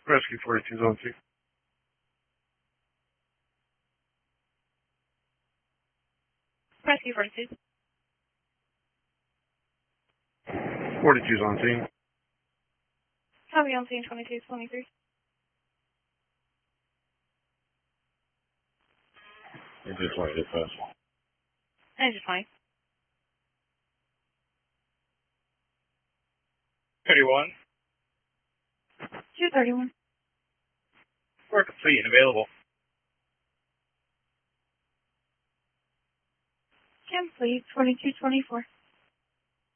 Rescue 42 Zone 2. Rescue 42. 42's on scene. Copy on scene 2223. Engine 20 hit fast. Engine 20. 31. 231. We're complete and available. Complete 2224.